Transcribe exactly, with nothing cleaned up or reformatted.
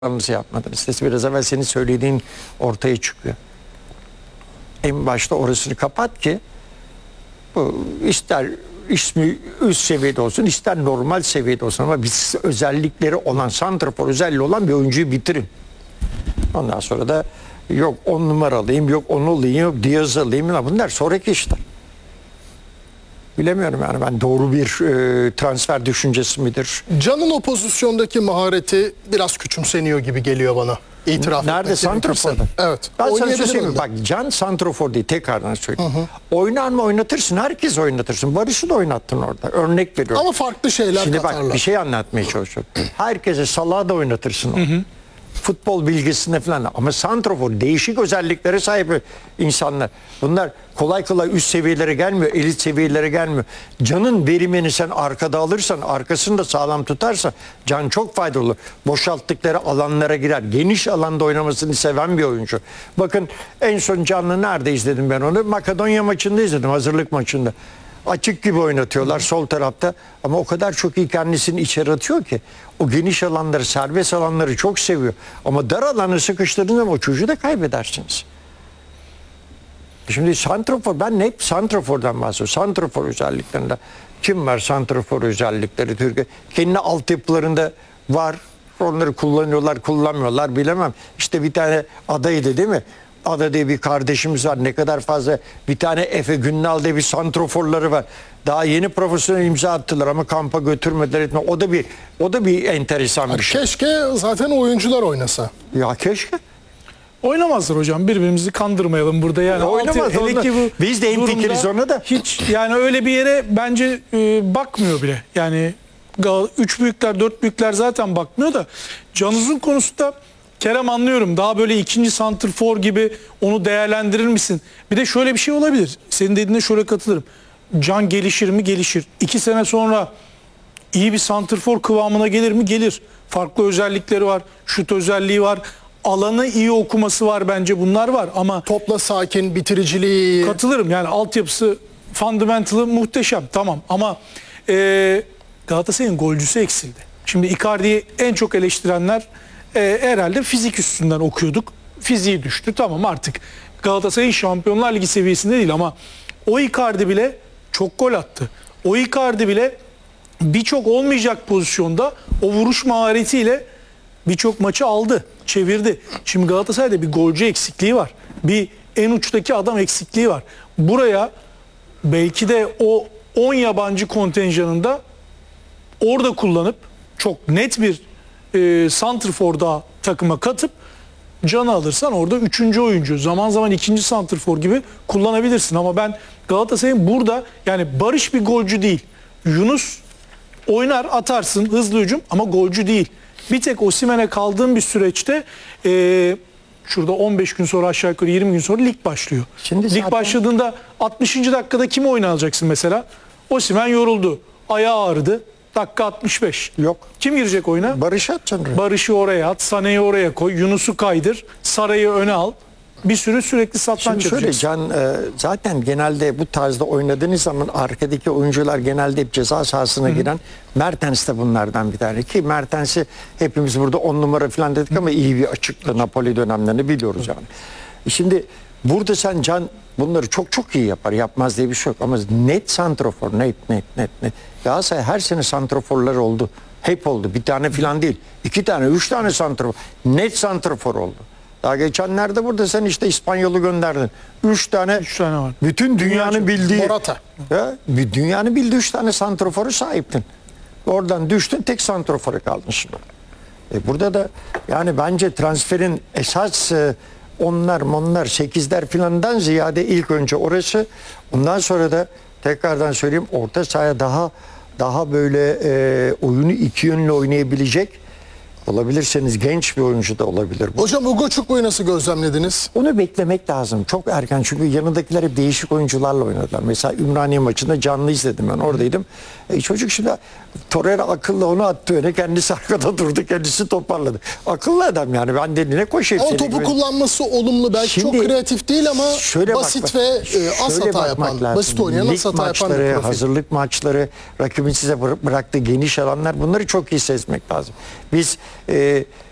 Anlısı yapmadınız. Biraz evvel senin söylediğin ortaya çıkıyor. En başta orasını kapat ki bu ister ismi üst seviyede olsun, ister normal seviyede olsun ama biz özellikleri olan, santrafor özelliği olan bir oyuncuyu bitirin. Ondan sonra da yok on numaralıyım, yok onu alayım, yok Diaz alayım. Bunlar sonraki işler. Bilemiyorum yani ben doğru bir e, transfer düşüncesi midir? Can'ın o pozisyondaki mahareti biraz küçümseniyor gibi geliyor bana. İtiraf Nerede? Santrafor'da. Evet. Ben sana Oynayabilir söyleyeyim. mi? Bak Can santrafor değil, tekrardan söyleyeyim. Hı hı. Oynar mı oynatırsın? Herkes oynatırsın. Barış'ı da oynattın orada. Örnek veriyorum. Ama farklı şeyler Şimdi katarlar. bak bir şey anlatmaya çalışıyorum. Herkese Salah'ı da oynatırsın. Hı hı. Futbol bilgisinde falan ama santrafor değişik özelliklere sahip insanlar. Bunlar kolay kolay üst seviyelere gelmiyor, elit seviyelere gelmiyor. Can'ın verimini sen arkada alırsan, arkasını da sağlam tutarsa Can çok faydalı olur. Boşalttıkları alanlara girer. Geniş alanda oynamasını seven bir oyuncu. Bakın en son Can'ı nerede izledim ben onu? Makedonya maçında izledim, hazırlık maçında. Açık gibi oynatıyorlar sol tarafta ama o kadar çok iyi kendisini içeri atıyor ki o geniş alanları, serbest alanları çok seviyor. Ama dar alanı sıkıştırdığınız zaman o çocuğu da kaybedersiniz. Şimdi santrafor, ben hep santrafordan bahsediyorum. Santrafor özelliklerinde kim var santrafor özellikleri Türkiye? Kendi altyapılarında var. Onları kullanıyorlar, kullanmıyorlar bilemem. İşte bir tane adaydı değil mi? Ada diye bir kardeşimiz var. Ne kadar fazla bir tane Efe Günnal diye bir santroforları var. Daha yeni profesyonel imza attılar ama kampa götürmediler etme. O da bir o da bir enteresan bir şey. Keşke zaten oyuncular oynasa. Ya keşke. Oynamazlar hocam. Birbirimizi kandırmayalım burada yani. Oynamaz. Hele ki bu biz de hemfikiriz ona da. Hiç yani öyle bir yere bence e, bakmıyor bile. Yani üç büyükler, dört büyükler zaten bakmıyor da Can Uzun konusunda Kerem anlıyorum. Daha böyle ikinci santrfor gibi onu değerlendirir misin? Bir de şöyle bir şey olabilir. Senin dediğine şöyle katılırım. Can gelişir mi? Gelişir. İki sene sonra iyi bir santrfor kıvamına gelir mi? Gelir. Farklı özellikleri var. Şut özelliği var. Alanı iyi okuması var bence. Bunlar var ama Topla sakin, bitiriciliği iyi. Katılırım. Yani altyapısı, fundamental'ı muhteşem. Tamam ama e, Galatasaray'ın golcüsü eksildi. Şimdi Icardi'yi en çok eleştirenler e, herhalde fizik üstünden okuyorduk. Fiziği düştü. Tamam artık Galatasaray'ın Şampiyonlar Ligi seviyesinde değil ama o Icardi bile çok gol attı. O Icardi bile birçok olmayacak pozisyonda o vuruş maharetiyle birçok maçı aldı, çevirdi. Şimdi Galatasaray'da bir golcü eksikliği var. Bir en uçtaki adam eksikliği var. Buraya belki de o on yabancı kontenjanında orada kullanıp çok net bir e, santrfor daha takıma katıp Can'ı alırsan orada üçüncü oyuncu, zaman zaman ikinci santrfor gibi kullanabilirsin. Ama ben Galatasaray'ın burada yani Barış bir golcü değil. Yunus oynar, atarsın, hızlı hücum ama golcü değil. Bir tek Osimhen'e kaldığım bir süreçte e, şurada on beş gün sonra aşağı yukarı yirmi gün sonra lig başlıyor. Şimdi lig zaten... başladığında altmışıncı dakikada kimi oynanacaksın mesela? Osimhen yoruldu. Ayağı ağrıdı. Dakika altmış beş. Yok. Kim girecek oyuna? Barış atacaksın. Barış'ı oraya at, Sané'yi oraya koy, Yunus'u kaydır, Saray'ı öne al. Bir sürü sürekli satranç Şimdi şöyle yapacaksın. Can e, zaten genelde bu tarzda oynadığınız zaman arkadaki oyuncular genelde hep ceza sahasına Hı-hı. giren Mertens de bunlardan bir tane ki Mertens'i hepimiz burada on numara falan dedik Hı-hı. ama iyi bir açıkla Napoli dönemlerini biliyoruz Hı-hı. yani. Şimdi burada sen Can bunları çok çok iyi yapar, yapmaz diye bir şey yok ama net santrofor, net net net net. Galatasaray her sene santroforlar oldu. Hep oldu. Bir tane falan değil. İki tane, üç tane santrofor. Net santrofor oldu. Daha geçenlerde burada sen işte İspanyol'u gönderdin. Üç tane, üç tane var. Bütün dünyanın Dünya bildiği, Morata. Ya, dünyanın bildiği üç tane santroforu sahiptin. Oradan düştün, tek santroforu kaldın şimdi. E burada da yani bence transferin esas e, onlar, monlar, sekizler filandan ziyade ilk önce orası. Ondan sonra da tekrardan söyleyeyim orta sahaya daha daha böyle e, oyunu iki yönlü oynayabilecek olabilirseniz genç bir oyuncu da olabilir. Bu. Hocam Ugo Çukbu'yu nasıl gözlemlediniz? Onu beklemek lazım. Çok erken çünkü yanındakiler hep değişik oyuncularla oynadılar. Mesela Ümraniye maçında canlı izledim ben oradaydım. E, çocuk şimdi Torreira akıllı onu attı öne kendisi arkada durdu kendisi toparladı. Akıllı adam yani ben de ne koşayım. O topu gibi. Kullanması olumlu belki şimdi, çok kreatif değil ama basit bak, ve e, az hata yapan, lazım. Basit oynayan az hata yapan bir profil. Hazırlık maçları, rakibin size bıraktığı geniş alanlar bunları çok iyi sezmek lazım. Biz e,